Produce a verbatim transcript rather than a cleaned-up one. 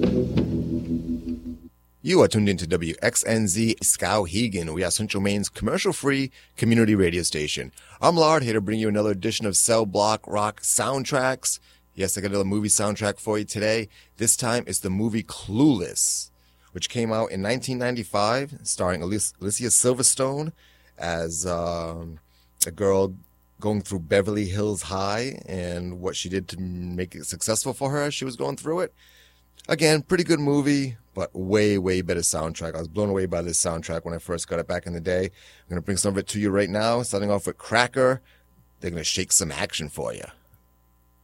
You are tuned into W X N Z Skowhegan. We are Central Maine's commercial-free community radio station. I'm Lard, here to bring you another edition of Cell Block Rock Soundtracks. Yes, I got another movie soundtrack for you today. This time it's the movie Clueless, which came out in nineteen ninety-five, starring Alicia Silverstone as um, a girl going through Beverly Hills High and what she did to make it successful for her as she was going through it. Again, pretty good movie, but way, way better soundtrack. I was blown away by this soundtrack when I first got it back in the day. I'm going to bring some of it to you right now, starting off with Cracker. They're going to shake some action for you.